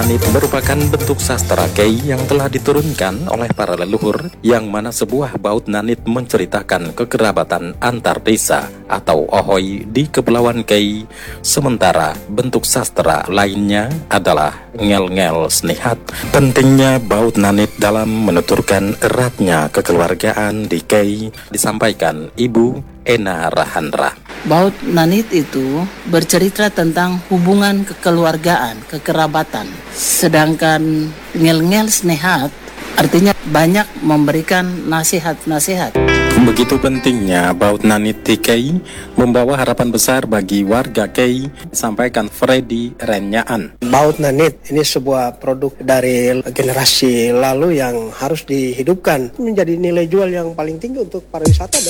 nanit merupakan bentuk sastra kei yang telah diturunkan oleh para leluhur, yang mana sebuah baut nanit menceritakan kekerabatan antar desa atau ohoi di Kepulauan Kei. Sementara bentuk sastra lainnya adalah ngel-ngel snehat. Pentingnya baut nanit dalam menuturkan eratnya kekeluargaan di Kei disampaikan Ibu Ena Rahandra. Baut nanit itu bercerita tentang hubungan kekeluargaan, kekerabatan. Sedangkan ngel-ngel snehat artinya banyak memberikan nasihat-nasihat. Begitu pentingnya baut nanit di Kei membawa harapan besar bagi warga Kei, disampaikan Freddy Renyaan. Baut nanit ini sebuah produk dari generasi lalu yang harus dihidupkan, menjadi nilai jual yang paling tinggi untuk pariwisata.